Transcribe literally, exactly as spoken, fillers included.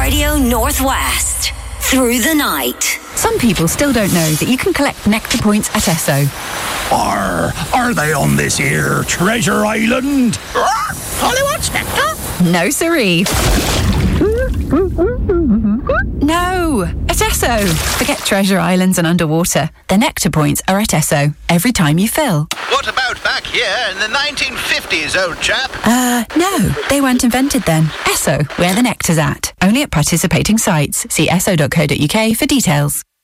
Radio Northwest. Through the night. Some people still don't know that you can collect Nectar points at Esso. Are, are they on this here Treasure Island? Hollywood's Nectar? No, siree. No, at Esso. Forget Treasure Islands and underwater. The Nectar points are at Esso every time you fill. What about back here in the nineteen fifties, old chap? Uh, no, they weren't invented then. Esso, where the Nectar's at. Only at participating sites. See esso dot co dot uk for details.